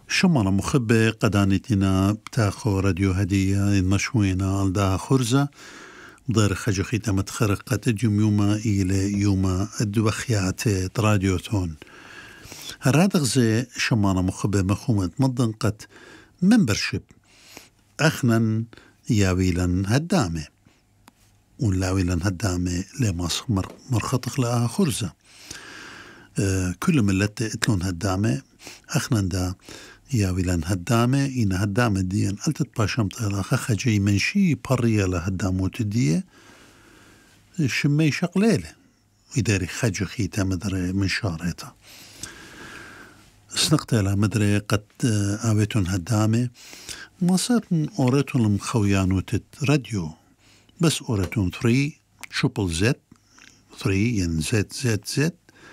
شمانا مخبة قدانتنا بتاخو راديو هدية المشوينة الدا خرزة ضير خجخيتا متخرقة يوما إلى يوما الدوخيات راديو تون هرادغ زي شمانا مخبة مخومة مضنقة ممبرشيب أخنا ياويلا هدامة ولاويلا هدامة لمصر مرخطق لها خرزة كل ملت اتلون هدامة أخنا دا ياويلا هدامة إن هدامة دي ألتت باشمت إلى خجي منشي برية لهداموت دي شمي شقليلة ويداري خجي خيتا مدري من شاريتا سنقت إلى مدري قد آويتون هدامة ما صار أوريتون المخويانوت راديو بس أوريتون 3 شوبل زد 3 ين زد زد زد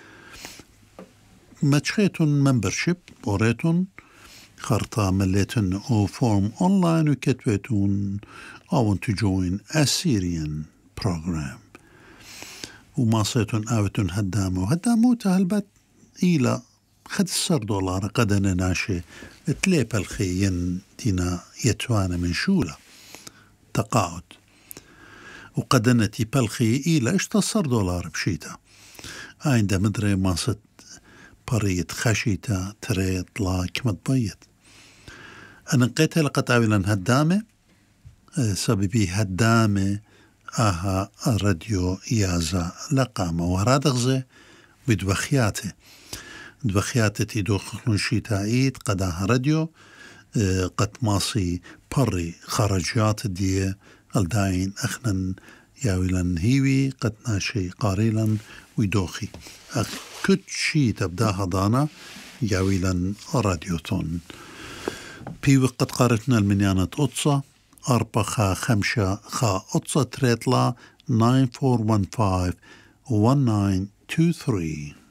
ما تشخيتون ممبرشيب أوريتون خرطة مليتون أو فورم أونلاين وكتبتون I want to join a Syrian program وما صيتون آوتون هدامو تهلبت إلى خد $10 قدنا ناشي تليب الخيين دينا يتوانا من شولة تقاعد وقدنا تيبالخي إلى $10 بشيتا عند مدري ما صت بريت خشيتا تريت لا كما تبيت أنا قيت لقد عاولا هدامة سببي هدامة آها راديو يازا لقامة وهرادغزة بدوخياته دوخياته تدوخلون شيتايت قداها راديو قد ماصي بري خرجات دي الداين أخنا ياولا هيوي قد ناشي قاريلا ويدوخي كت شي تبداها دانا ياويلا راديوتون بي وقت قارتنا المنيانة أطصة 4-5-5 تريتلا 9415 1923